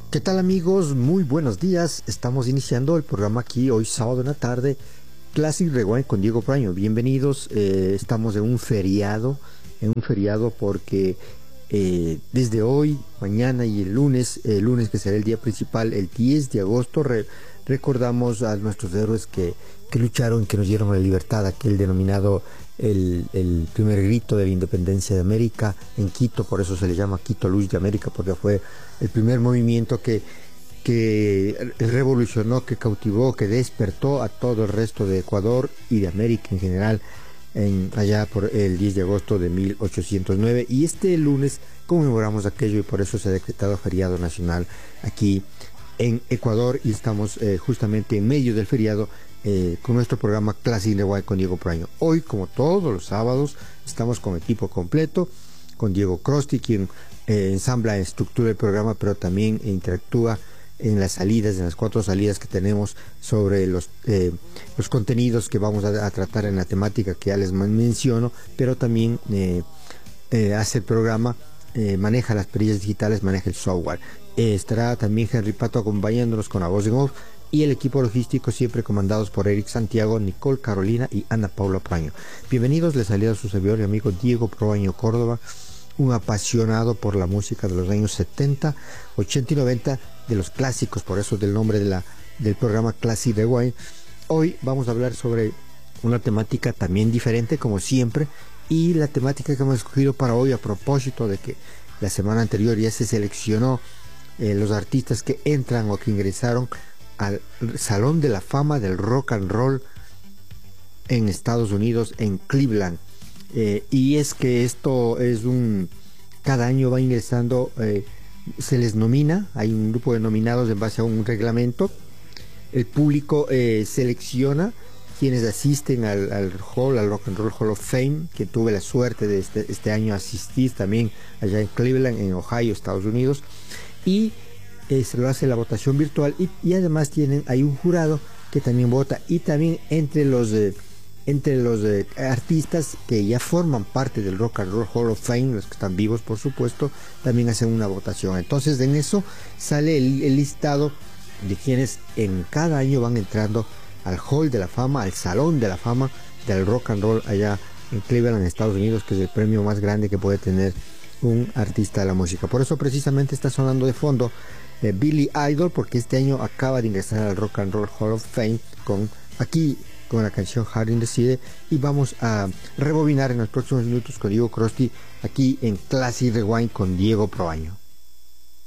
¿Qué tal amigos? Muy buenos días. Estamos iniciando el programa aquí hoy sábado en la tarde, Classic Rewind con Diego Praño. Bienvenidos. Estamos en un feriado porque desde hoy, mañana y el lunes que será el día principal, el 10 de agosto, recordamos a nuestros héroes que lucharon, que nos dieron la libertad, aquel denominado el primer grito de la independencia de América en Quito. Por eso se le llama Quito Luz de América, porque fue el primer movimiento que revolucionó, que cautivó, que despertó a todo el resto de Ecuador y de América en general, allá por el 10 de agosto de 1809. Y este lunes conmemoramos aquello y por eso se ha decretado feriado nacional aquí en Ecuador, y estamos justamente en medio del feriado con nuestro programa Classic Rewind con Diego Praño. Hoy, como todos los sábados, estamos con equipo completo, con Diego Crosti, quien ensambla, estructura el programa, pero también interactúa en las salidas, en las 4 salidas que tenemos sobre los contenidos que vamos a tratar en la temática que ya les menciono, pero también hace el programa, maneja las perillas digitales, maneja el software. Estará también Henry Pato acompañándonos con la voz en off, y el equipo logístico siempre comandados por Eric Santiago, Nicole Carolina y Ana Paula Praño. Bienvenidos, les saluda su servidor y amigo Diego Praño Córdoba, un apasionado por la música de los años 70, 80 y 90, de los clásicos, por eso del nombre del programa Classic Rewind. Hoy vamos a hablar sobre una temática también diferente, como siempre, y la temática que hemos escogido para hoy, a propósito de que la semana anterior ya se seleccionó los artistas que entran o que ingresaron al Salón de la Fama del Rock and Roll en Estados Unidos, en Cleveland. Y es que esto es cada año va ingresando, se les nomina, hay un grupo de nominados en base a un reglamento. El público selecciona quienes asisten al Rock and Roll Hall of Fame, que tuve la suerte de este año asistir también allá en Cleveland, en Ohio, Estados Unidos, y se lo hace la votación virtual, y además hay un jurado que también vota, y también entre los artistas que ya forman parte del Rock and Roll Hall of Fame, los que están vivos por supuesto, también hacen una votación. Entonces en eso sale el listado de quienes en cada año van entrando al Hall de la Fama, al Salón de la Fama del Rock and Roll allá en Cleveland, en Estados Unidos, que es el premio más grande que puede tener un artista de la música. Por eso precisamente está sonando de fondo Billy Idol, porque este año acaba de ingresar al Rock and Roll Hall of Fame con la canción Hard in the City, y vamos a rebobinar en los próximos minutos con Diego Crosti aquí en Classic Rewind con Diego Proaño.